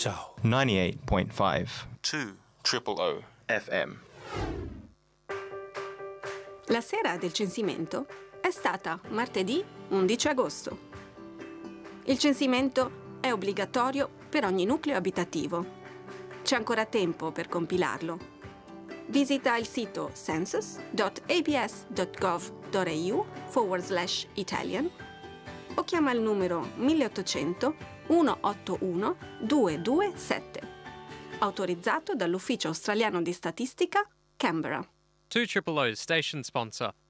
Ciao. 98.5 2 FM. La sera del censimento è stata martedì 11 agosto. Il censimento è obbligatorio per ogni nucleo abitativo. C'è ancora tempo per compilarlo. Visita il sito census.abs.gov.au/Italian o chiama il numero 1800 181 227, autorizzato dall'Ufficio Australiano di Statistica, Canberra. 2 Station sponsor.